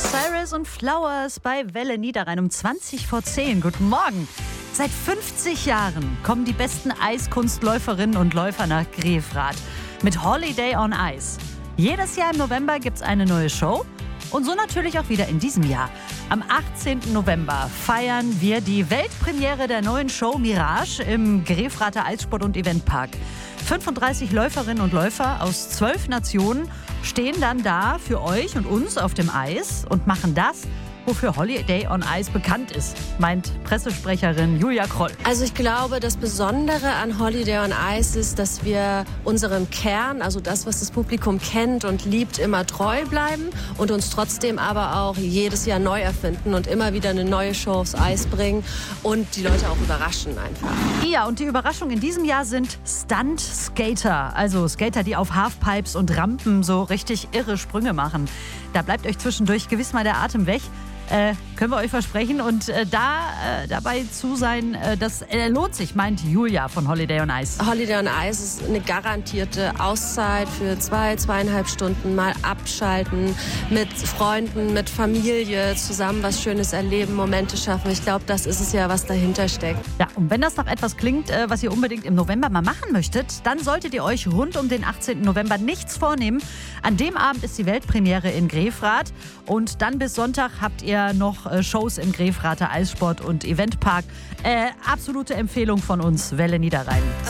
Cyrus und Flowers bei Welle Niederrhein um 20 vor 10. Guten Morgen. Seit 50 Jahren kommen die besten Eiskunstläuferinnen und Läufer nach Grefrath mit Holiday on Ice. Jedes Jahr im November gibt es eine neue Show und so natürlich auch wieder in diesem Jahr. Am 18. November feiern wir die Weltpremiere der neuen Show Mirage im Grefrather Eissport- und Eventpark. 35 Läuferinnen und Läufer aus 12 Nationen stehen dann da für euch und uns auf dem Eis und machen das, wofür Holiday on Ice bekannt ist, meint Pressesprecherin Julia Kroll. Also ich glaube, das Besondere an Holiday on Ice ist, dass wir unserem Kern, also das, was das Publikum kennt und liebt, immer treu bleiben und uns trotzdem aber auch jedes Jahr neu erfinden und immer wieder eine neue Show aufs Eis bringen und die Leute auch überraschen einfach. Ja, und die Überraschung in diesem Jahr sind Stunt-Skater, also Skater, die auf Halfpipes und Rampen so richtig irre Sprünge machen. Da bleibt euch zwischendurch gewiss mal der Atem weg. Können wir euch versprechen. Und dabei zu sein, das lohnt sich, meint Julia von Holiday on Ice. Holiday on Ice ist eine garantierte Auszeit für 2,5 Stunden. Mal abschalten, mit Freunden, mit Familie, zusammen was Schönes erleben, Momente schaffen. Ich glaube, das ist es ja, was dahinter steckt. Ja, und wenn das noch etwas klingt, was ihr unbedingt im November mal machen möchtet, dann solltet ihr euch rund um den 18. November nichts vornehmen. An dem Abend ist die Weltpremiere in Grefrath und dann bis Sonntag habt ihr noch Shows im Grefrather Eissport- und Eventpark. Absolute Empfehlung von uns, Welle Niederrhein.